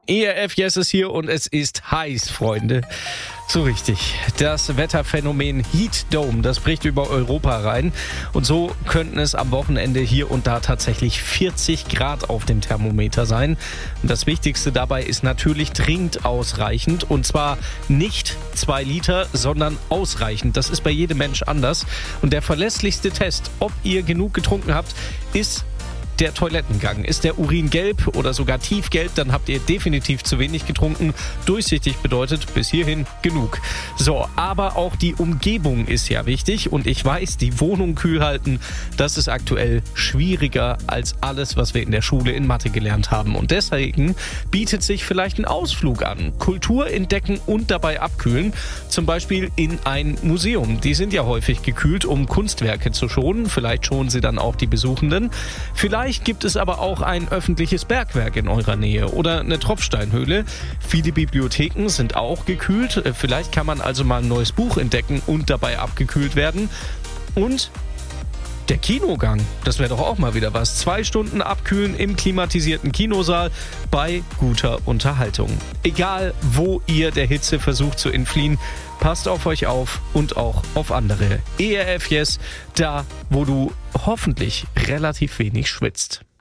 ERF Yes ist hier und es ist heiß, Freunde. So richtig. Das Wetterphänomen Heat Dome, das bricht über Europa rein. Und so könnten es am Wochenende hier und da tatsächlich 40 Grad auf dem Thermometer sein. Und das Wichtigste dabei ist natürlich dringend ausreichend. Und zwar nicht 2 Liter, sondern ausreichend. Das ist bei jedem Mensch anders. Und der verlässlichste Test, ob ihr genug getrunken habt, ist der Toilettengang. Ist der Urin gelb oder sogar tiefgelb, dann habt ihr definitiv zu wenig getrunken. Durchsichtig bedeutet bis hierhin genug. So, aber auch die Umgebung ist ja wichtig und ich weiß, die Wohnung kühl halten, das ist aktuell schwieriger als alles, was wir in der Schule in Mathe gelernt haben. Und deswegen bietet sich vielleicht ein Ausflug an. Kultur entdecken und dabei abkühlen. Zum Beispiel in ein Museum. Die sind ja häufig gekühlt, um Kunstwerke zu schonen. Vielleicht schonen sie dann auch die Besuchenden. Vielleicht gibt es aber auch ein öffentliches Bergwerk in eurer Nähe oder eine Tropfsteinhöhle. Viele Bibliotheken sind auch gekühlt. Vielleicht kann man also mal ein neues Buch entdecken und dabei abgekühlt werden. Und der Kinogang, das wäre doch auch mal wieder was. 2 Stunden abkühlen im klimatisierten Kinosaal bei guter Unterhaltung. Egal, wo ihr der Hitze versucht zu entfliehen, passt auf euch auf und auch auf andere. ERF Yes, da, wo du hoffentlich relativ wenig schwitzt.